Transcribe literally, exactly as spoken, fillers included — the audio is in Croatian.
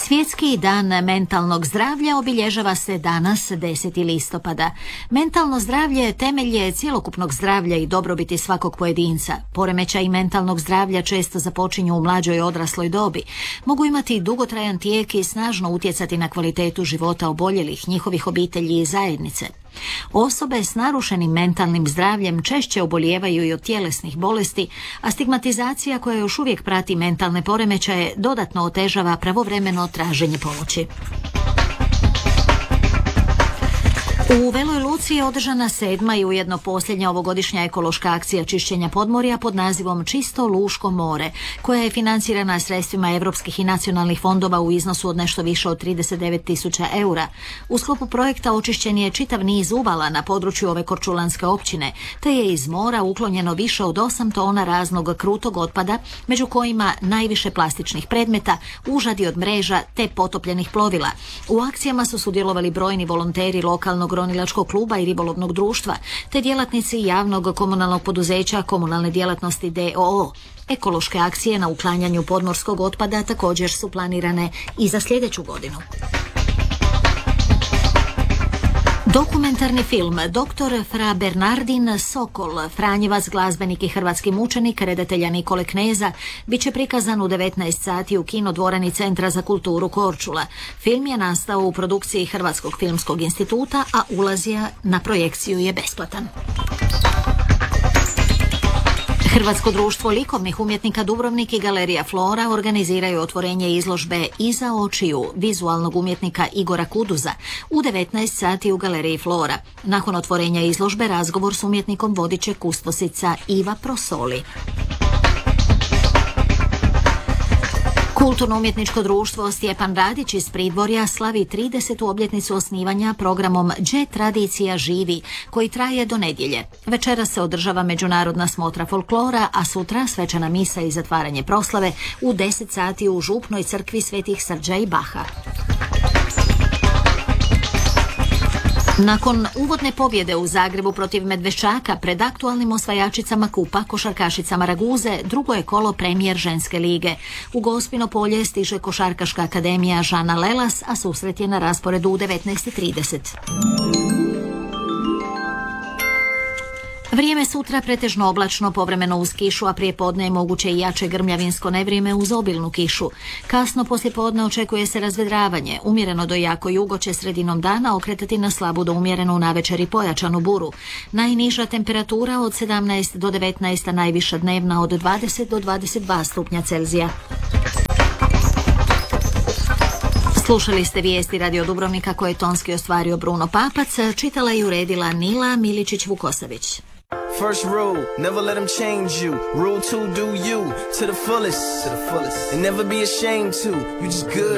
Svjetski dan mentalnog zdravlja obilježava se danas deseti listopada. Mentalno zdravlje temelj je cjelokupnog zdravlja i dobrobiti svakog pojedinca. Poremećaji mentalnog zdravlja često započinju u mlađoj i odrasloj dobi. Mogu imati dugotrajan tijek i snažno utjecati na kvalitetu života oboljelih, njihovih obitelji i zajednice. Osobe s narušenim mentalnim zdravljem češće obolijevaju i od tjelesnih bolesti, a stigmatizacija koja još uvijek prati mentalne poremećaje dodatno otežava pravovremeno traženje pomoći. U Veloj Luci je održana sedma i ujedno posljednja ovogodišnja ekološka akcija čišćenja podmorja pod nazivom Čisto Luško more, koja je financirana sredstvima europskih i nacionalnih fondova u iznosu od nešto više od trideset devet tisuća eura. U sklopu projekta očišćen je čitav niz uvala na području ove korčulanske općine, te je iz mora uklonjeno više od osam tona raznog krutog otpada, među kojima najviše plastičnih predmeta, užadi od mreža te potopljenih plovila. U akcijama su sudjelovali brojni volonteri lokalnog ronilačkog kluba i ribolovnog društva, te djelatnici javnog komunalnog poduzeća komunalne djelatnosti D O O. Ekološke akcije na uklanjanju podmorskog otpada također su planirane i za sljedeću godinu. Dokumentarni film doktor Fra Bernardin Sokol, Franjevac, glazbenik i hrvatski mučenik redatelja Nikole Kneza, bit će prikazan u devetnaest sati u kinodvorani Centra za kulturu Korčula. Film je nastao u produkciji Hrvatskog filmskog instituta, a ulaz na projekciju je besplatan. Hrvatsko društvo likovnih umjetnika Dubrovnik i Galerija Flora organiziraju otvorenje izložbe Iza očiju vizualnog umjetnika Igora Kuduza u devetnaest sati u Galeriji Flora. Nakon otvorenja izložbe razgovor s umjetnikom vodit će kustosica Iva Prosoli. Kulturno-umjetničko društvo Stjepan Radić iz Pridvorja slavi tridesetu obljetnicu osnivanja programom Đe tradicija živi, koji traje do nedjelje. Večera se održava međunarodna smotra folklora, a sutra svečana misa i zatvaranje proslave u deset sati u župnoj crkvi Svetih Srđa i Baha. Nakon uvodne pobjede u Zagrebu protiv Medveščaka pred aktualnim osvajačicama kupa, košarkašicama Raguze, drugo je kolo premijer ženske lige. U Gospino polje stiže Košarkaška akademija Žana Lelas, a susret je na rasporedu u devetnaest i trideset. Vrijeme sutra pretežno oblačno, povremeno uz kišu, a prije podne je moguće i jače grmljavinsko nevrijeme uz obilnu kišu. Kasno poslije podne očekuje se razvedravanje, umjereno do jako jugo će sredinom dana okretati na slabu do umjerenu navečer i pojačanu buru. Najniža temperatura od sedamnaest do devetnaest, a najviša dnevna od dvadeset do dvadeset dva stupnja Celzija. Slušali ste vijesti Radio Dubrovnika koje je tonski ostvario Bruno Papac, čitala i uredila Nila Miličić-Vukosavić. First rule, never let them change you. Rule two, do you to the fullest, to the fullest, and never be ashamed to. You just good.